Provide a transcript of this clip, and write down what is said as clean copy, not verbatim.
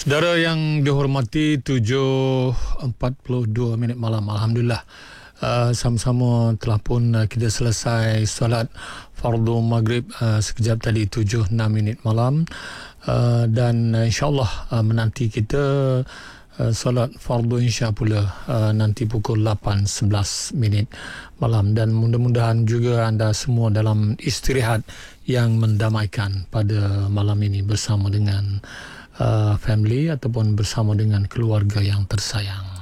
Saudara yang dihormati, 7.42 minit malam. Alhamdulillah, sama-sama telah pun kita selesai solat fardu maghrib sekejap tadi, 7.06 minit malam. Dan insyaAllah menanti kita solat fardu insya pula nanti pukul 8.11 minit malam. Dan mudah-mudahan juga anda semua dalam istirahat yang mendamaikan pada malam ini bersama dengan family ataupun bersama dengan keluarga yang tersayang.